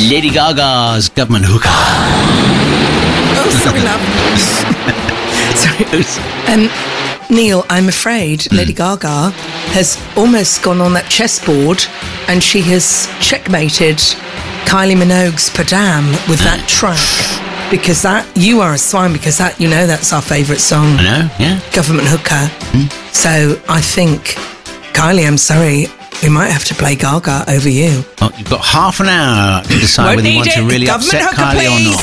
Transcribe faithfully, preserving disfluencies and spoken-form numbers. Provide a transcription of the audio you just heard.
Lady Gaga's Government Hooker. Oh, sorry, love. Sorry. Um, Neil, I'm afraid mm. Lady Gaga has almost gone on that chessboard and she has checkmated Kylie Minogue's Padam with that track. Because that, you are a swine, because that, you know, that's our favourite song. I know, yeah. Government Hooker. Mm. So I think, Kylie, I'm sorry, we might have to play Gaga over you. Well, you've got half an hour to decide whether you want it. to really Government upset Hooker, Kylie please. or not.